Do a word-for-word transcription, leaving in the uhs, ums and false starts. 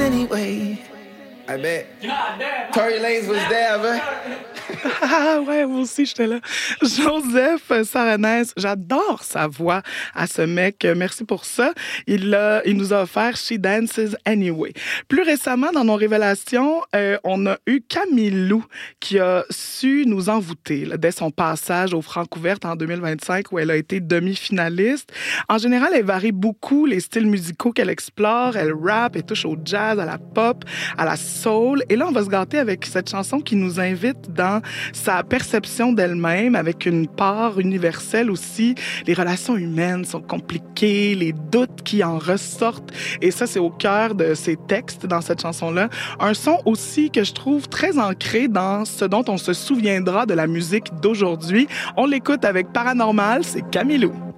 anyway. I bet. Tory Lanez was there, man. Ah ouais, moi aussi, j'étais là. Joseph Saranès, j'adore sa voix à ce mec. Merci pour ça. Il, a, il nous a offert She Dances Anyway. Plus récemment, dans nos révélations, euh, on a eu Camille Lou qui a su nous envoûter là, dès son passage au Francouverte en deux mille vingt-cinq où elle a été demi-finaliste. En général, elle varie beaucoup les styles musicaux qu'elle explore. Elle rappe, elle touche au jazz, à la pop, à la soul. Et là, on va se gâter avec cette chanson qui nous invite dans sa perception d'elle-même, avec une part universelle aussi. Les relations humaines sont compliquées, les doutes qui en ressortent. Et ça, c'est au cœur de ses textes dans cette chanson-là. Un son aussi que je trouve très ancré dans ce dont on se souviendra de la musique d'aujourd'hui. On l'écoute avec Paranormal, c'est Camille Lou.